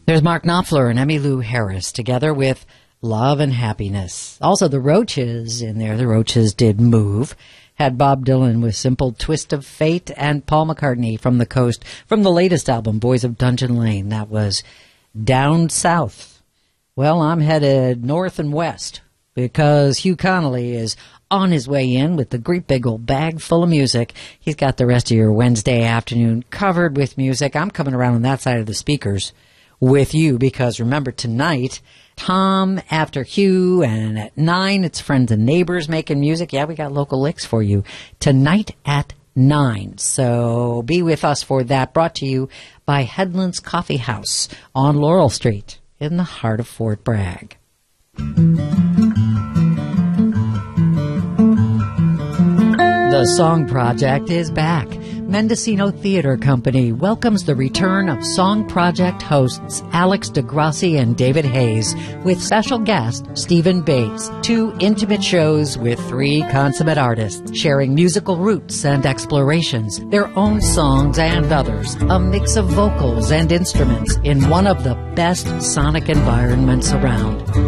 There's Mark Knopfler and Emmylou Harris together with Love and Happiness. Also the Roaches in there. The Roaches did Move. Had Bob Dylan with Simple Twist of Fate and Paul McCartney from the coast from the latest album, Boys of Dungeon Lane. That was Down South. Well, I'm headed north and west because Hugh Connolly is on his way in with the great big old bag full of music. He's got the rest of your Wednesday afternoon covered with music. I'm coming around on that side of the speakers with you because remember tonight, Tom after Hugh, and at 9 it's Friends and Neighbors making music. Yeah, we got local licks for you tonight at 9. So be with us for that, brought to you by Headlands Coffee House on Laurel Street in the heart of Fort Bragg. The Song Project is back. Mendocino Theater Company welcomes the return of Song Project hosts Alex DeGrassi and David Hayes with special guest Stephen Bates. 2 intimate shows with 3 consummate artists sharing musical roots and explorations, their own songs and others, a mix of vocals and instruments in one of the best sonic environments around.